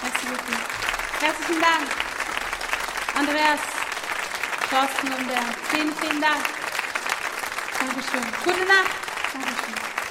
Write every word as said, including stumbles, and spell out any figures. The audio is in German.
Merci beaucoup. Herzlichen Dank. Andreas, Thorsten und Bernd. Vielen, vielen Dank. Dankeschön. Gute Nacht. Dankeschön.